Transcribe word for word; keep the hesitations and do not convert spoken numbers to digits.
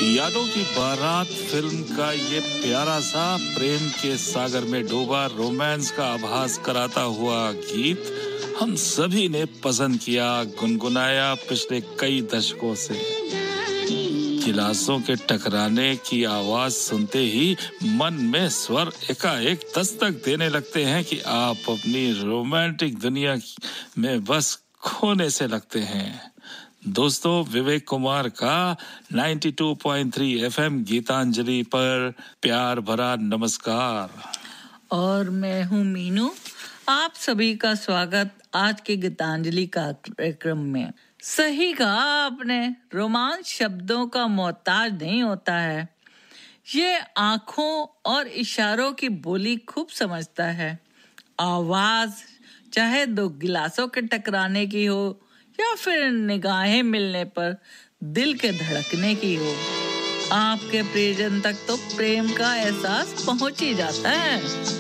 यादों की बारात फिल्म का ये प्यारा सा प्रेम के सागर में डूबा रोमांस का आभास कराता हुआ गीत हम सभी ने पसंद किया, गुनगुनाया पिछले कई दशकों से। गिलासों के टकराने की आवाज सुनते ही मन में स्वर एकाएक दस्तक देने लगते हैं कि आप अपनी रोमांटिक दुनिया में बस खोने से लगते हैं। दोस्तों, विवेक कुमार का बानवे पॉइंट तीन एफएम गीतांजलि पर प्यार भरा नमस्कार। और मैं हूँ मीनू। आप सभी का स्वागत आज के गीतांजलि कार्यक्रम में। सही कहा आपने, रोमांस शब्दों का मोहताज नहीं होता है। ये आंखों और इशारों की बोली खूब समझता है। आवाज चाहे दो गिलासों के टकराने की हो या फिर निगाहें मिलने पर दिल के धड़कने की हो, आपके प्रियजन तक तो प्रेम का एहसास पहुंच ही जाता है।